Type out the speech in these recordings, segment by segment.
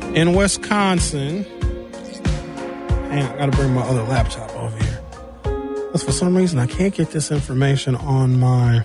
In Wisconsin, hang on, I gotta bring my other laptop over here. Because for some reason I can't get this information on my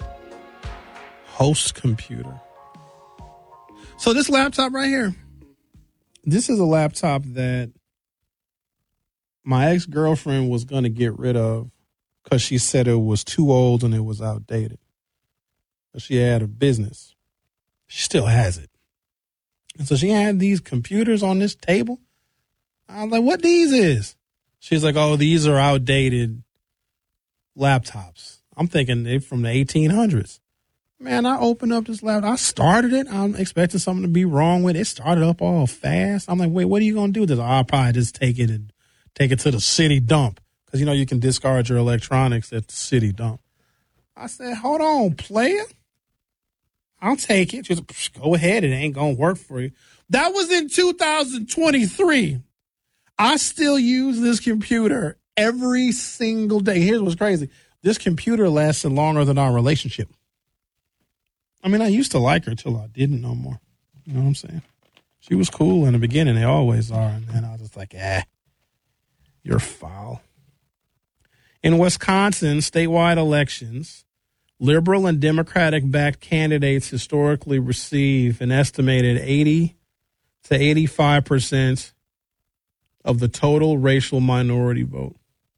host computer. So this laptop right here, this is a laptop that my ex-girlfriend was going to get rid of because she said it was too old and it was outdated. But she had a business. She still has it. And so she had these computers on this table. I was like, what these is? She's like, oh, these are outdated laptops. I'm thinking they're from the 1800s. Man, I opened up this laptop. I started it. I'm expecting something to be wrong with it. It started up all fast. I'm like, wait, what are you going to do with this? I'll probably just take it to the city dump. Because, you know, you can discard your electronics at the city dump. I said, hold on, player. I'll take it. Just go ahead. It ain't going to work for you. That was in 2023. I still use this computer every single day. Here's what's crazy. This computer lasted longer than our relationship. I mean, I used to like her till I didn't no more. You know what I'm saying? She was cool in the beginning. They always are. And then I was just like, you're foul. In Wisconsin, statewide elections, liberal and Democratic-backed candidates historically receive an estimated 80 to 85% of the total racial minority vote.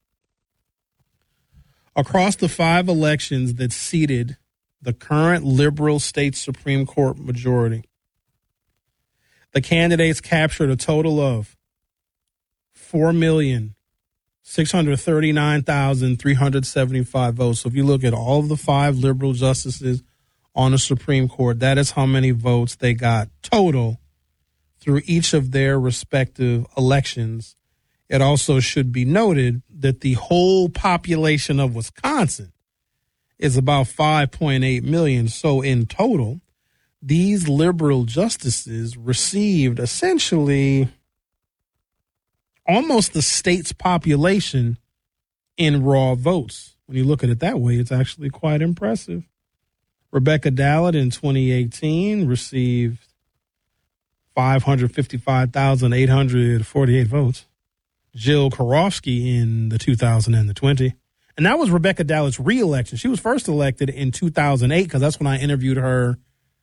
Across the 5 elections that seated the current liberal state Supreme Court majority, the candidates captured a total of 4,639,375 votes. So if you look at all of the 5 liberal justices on the Supreme Court, that is how many votes they got total through each of their respective elections. It also should be noted that the whole population of Wisconsin is about 5.8 million. So in total, these liberal justices received essentially almost the state's population in raw votes. When you look at it that way, it's actually quite impressive. Rebecca Dallett in 2018 received 555,848 votes. Jill Karofsky in the 2020. And that was Rebecca Dallett's re-election. She was first elected in 2008 because that's when I interviewed her.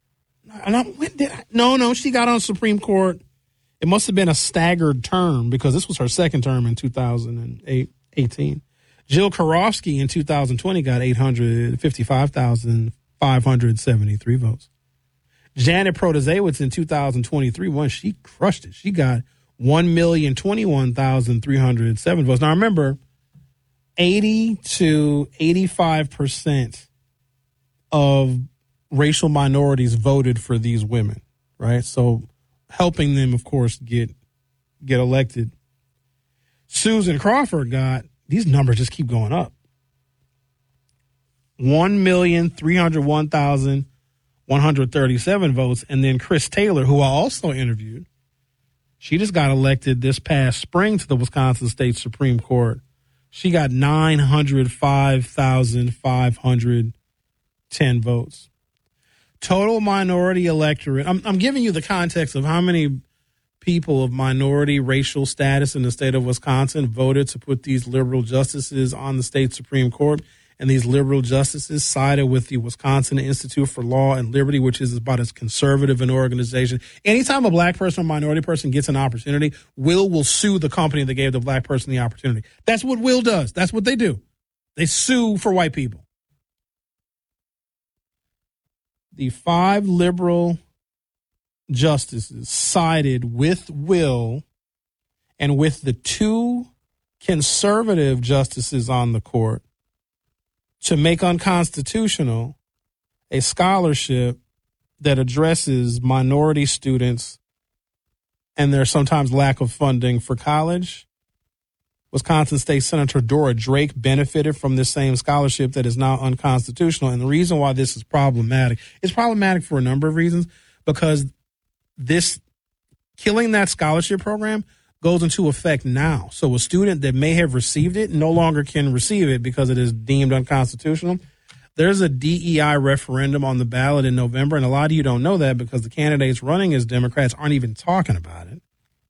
No, she got on Supreme Court. It must have been a staggered term because this was her second term in 2018. Jill Karofsky in 2020 got 855,573 votes. Janet Protasiewicz in 2023 she crushed it. She got 1,021,307 votes. Now remember, 80 to 85% of racial minorities voted for these women, right? So helping them, of course, get elected. Susan Crawford got, these numbers just keep going up, 1,301,137 votes. And then Chris Taylor, who I also interviewed, she just got elected this past spring to the Wisconsin State Supreme Court. She got 905,510 votes. Total minority electorate. I'm giving you the context of how many people of minority racial status in the state of Wisconsin voted to put these liberal justices on the state Supreme Court. And these liberal justices sided with the Wisconsin Institute for Law and Liberty, which is about as conservative an organization. Anytime a black person or minority person gets an opportunity, will sue the company that gave the black person the opportunity. That's what Will does. That's what they do. They sue for white people. The 5 liberal justices sided with Will and with the 2 conservative justices on the court to make unconstitutional a scholarship that addresses minority students and their sometimes lack of funding for college. Wisconsin State Senator Dora Drake benefited from this same scholarship that is now unconstitutional. And the reason why this is problematic, it's problematic for a number of reasons, because this killing that scholarship program goes into effect now. So a student that may have received it no longer can receive it because it is deemed unconstitutional. There's a DEI referendum on the ballot in November, and a lot of you don't know that because the candidates running as Democrats aren't even talking about it.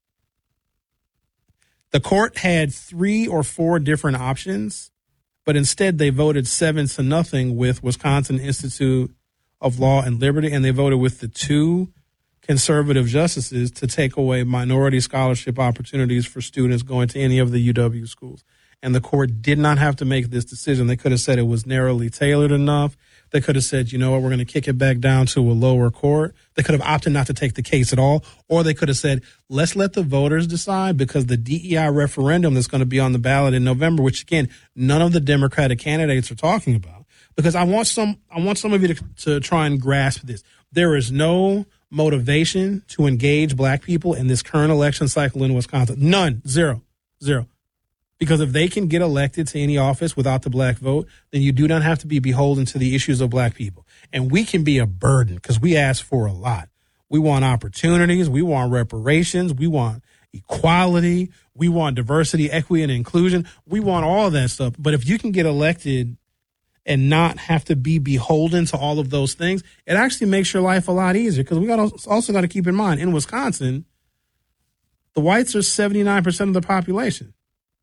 The court had 3 or 4 different options, but instead they voted 7-0 with Wisconsin Institute of Law and Liberty, and they voted with the 2 conservative justices to take away minority scholarship opportunities for students going to any of the UW schools. And the court did not have to make this decision. They could have said it was narrowly tailored enough. They could have said, you know what, we're going to kick it back down to a lower court. They could have opted not to take the case at all. Or they could have said, let's let the voters decide, because the DEI referendum that's going to be on the ballot in November, which, again, none of the Democratic candidates are talking about. Because I want some of you to try and grasp this. There is no motivation to engage black people in this current election cycle in Wisconsin. None. Zero. Because if they can get elected to any office without the black vote, then you do not have to be beholden to the issues of black people. And we can be a burden because we ask for a lot. We want opportunities. We want reparations. We want equality. We want diversity, equity, and inclusion. We want all of that stuff. But if you can get elected and not have to be beholden to all of those things, it actually makes your life a lot easier. Because we also got to keep in mind, in Wisconsin, the whites are 79% of the population.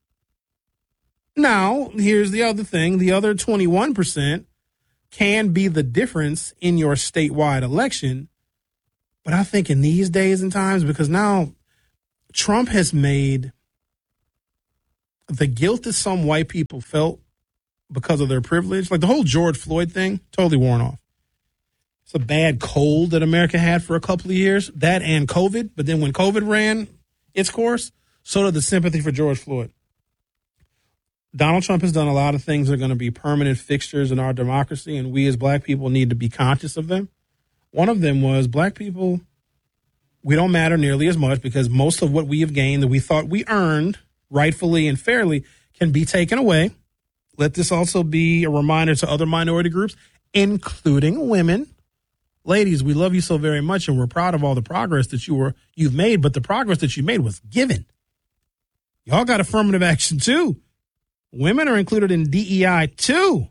Now, here's the other thing. The other 21% can be the difference in your statewide election. But I think in these days and times, because now Trump has made the guilt that some white people felt because of their privilege, like the whole George Floyd thing, totally worn off. It's a bad cold that America had for a couple of years, that and COVID. But then when COVID ran its course, so did the sympathy for George Floyd. Donald Trump has done a lot of things that are going to be permanent fixtures in our democracy, and we as black people need to be conscious of them. One of them was black people, we don't matter nearly as much because most of what we have gained that we thought we earned rightfully and fairly can be taken away. Let this also be a reminder to other minority groups, including women. Ladies, we love you so very much, and we're proud of all the progress that you've made, but the progress that you made was given. Y'all got affirmative action too. Women are included in DEI too.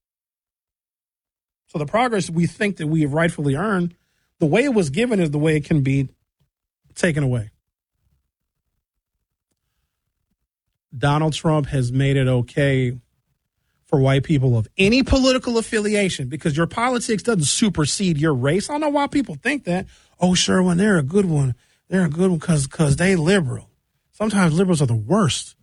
So the progress we think that we have rightfully earned, the way it was given is the way it can be taken away. Donald Trump has made it okay for white people of any political affiliation, because your politics doesn't supersede your race. I don't know why people think that. Oh, Sherwin, they're a good one. They're a good one because they liberal. Sometimes liberals are the worst.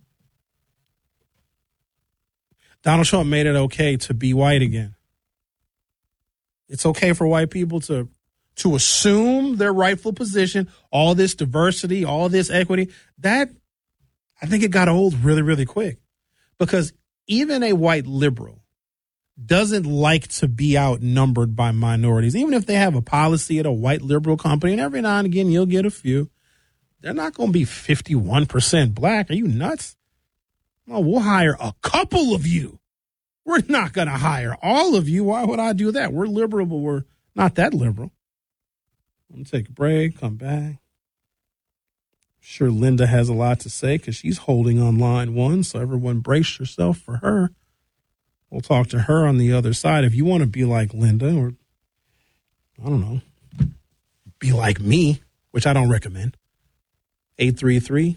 Donald Trump made it okay to be white again. It's okay for white people to assume their rightful position, all this diversity, all this equity. That, I think it got old really, really quick, because even a white liberal doesn't like to be outnumbered by minorities. Even if they have a policy at a white liberal company, and every now and again you'll get a few, they're not going to be 51% black. Are you nuts? Well, we'll hire a couple of you. We're not going to hire all of you. Why would I do that? We're liberal, but we're not that liberal. I'm going to take a break, come back. I'm sure Linda has a lot to say because she's holding on line 1, so everyone brace yourself for her. We'll talk to her on the other side. If you want to be like Linda, or, I don't know, be like me, which I don't recommend, 833-212-1017,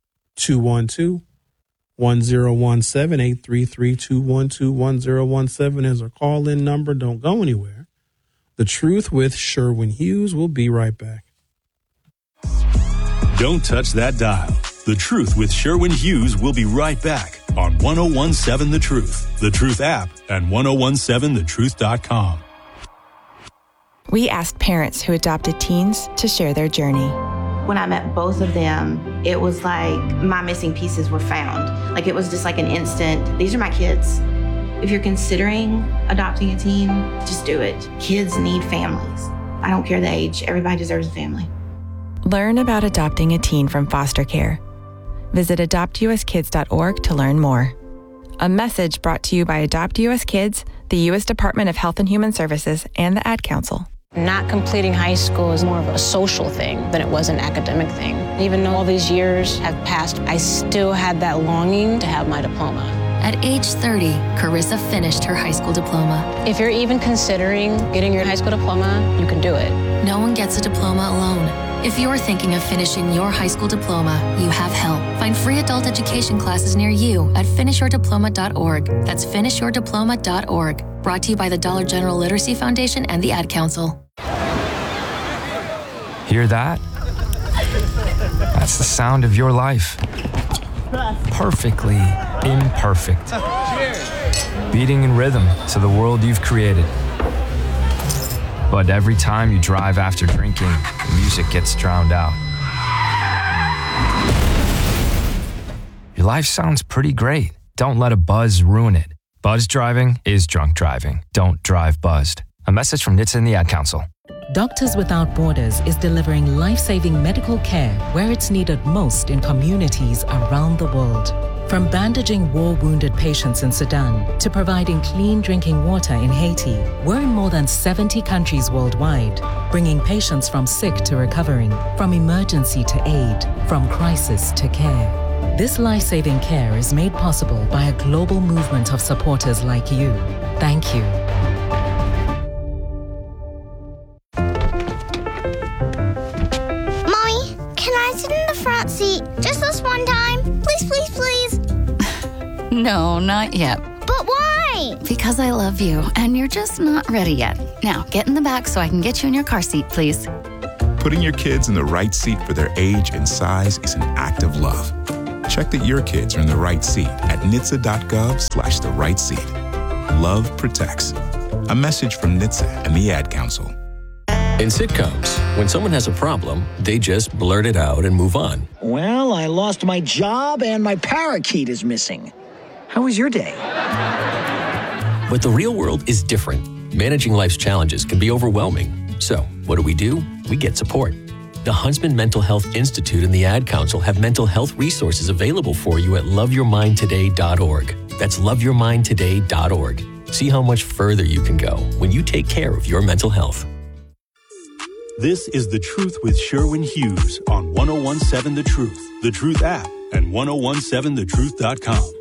833-212-1017 is our call-in number. Don't go anywhere. The Truth with Sherwin Hughes. We'll be right back. Don't touch that dial. The Truth with Sherwin Hughes will be right back on 1017 The Truth, The Truth app, and 1017thetruth.com. We asked parents who adopted teens to share their journey. When I met both of them, it was like my missing pieces were found. Like, it was just like an instant, these are my kids. If you're considering adopting a teen, just do it. Kids need families. I don't care the age. Everybody deserves a family. Learn about adopting a teen from foster care. Visit adoptuskids.org to learn more. A message brought to you by Adopt US Kids, the U.S. Department of Health and Human Services, and the Ad Council. Not completing high school is more of a social thing than it was an academic thing. Even though all these years have passed, I still had that longing to have my diploma. At age 30, Carissa finished her high school diploma. If you're even considering getting your high school diploma, you can do it. No one gets a diploma alone. If you're thinking of finishing your high school diploma, you have help. Find free adult education classes near you at finishyourdiploma.org. That's finishyourdiploma.org. Brought to you by the Dollar General Literacy Foundation and the Ad Council. Hear that? That's the sound of your life. Perfectly imperfect. Beating in rhythm to the world you've created. But every time you drive after drinking, the music gets drowned out. Your life sounds pretty great. Don't let a buzz ruin it. Buzz driving is drunk driving. Don't drive buzzed. A message from NHTSA and the Ad Council. Doctors Without Borders is delivering life-saving medical care where it's needed most in communities around the world. From bandaging war-wounded patients in Sudan to providing clean drinking water in Haiti, we're in more than 70 countries worldwide, bringing patients from sick to recovering, from emergency to aid, from crisis to care. This life-saving care is made possible by a global movement of supporters like you. Thank you. Mommy, can I sit in the front seat just this one time? Please, please, please. No, not yet. But why? Because I love you, and you're just not ready yet. Now, get in the back so I can get you in your car seat, please. Putting your kids in the right seat for their age and size is an act of love. Check that your kids are in the right seat at NHTSA.gov/the right seat. Love protects. A message from NHTSA and the Ad Council. In sitcoms, when someone has a problem, they just blurt it out and move on. Well, I lost my job and my parakeet is missing. How was your day? But the real world is different. Managing life's challenges can be overwhelming. So, what do? We get support. The Huntsman Mental Health Institute and the Ad Council have mental health resources available for you at loveyourmindtoday.org. That's loveyourmindtoday.org. See how much further you can go when you take care of your mental health. This is The Truth with Sherwin Hughes on 1017 The Truth app, and 1017thetruth.com.